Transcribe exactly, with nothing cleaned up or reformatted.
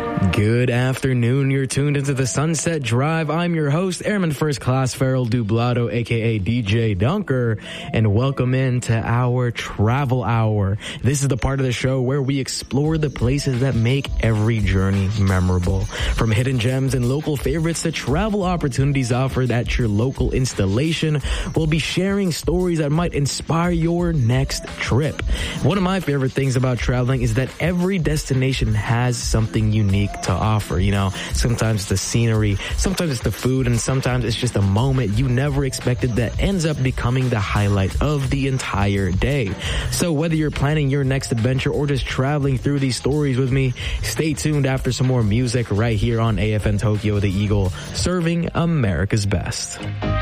Good afternoon. You're tuned into the Sunset Drive. I'm your host, Airman First Class Farrell Dublado, aka D J Dunker, and welcome into our Travel Hour. This is the part of the show where we explore the places that make every journey memorable. From hidden gems and local favorites to travel opportunities offered at your local installation, we'll be sharing stories that might inspire your next trip. One of my favorite things about traveling is that every destination has something unique to offer. You know, sometimes it's the scenery, sometimes it's the food, and sometimes it's just a moment you never expected that ends up becoming the highlight of the entire day. So whether you're planning your next adventure or just traveling through these stories with me, stay tuned after some more music right here on A F N Tokyo The Eagle, serving America's best.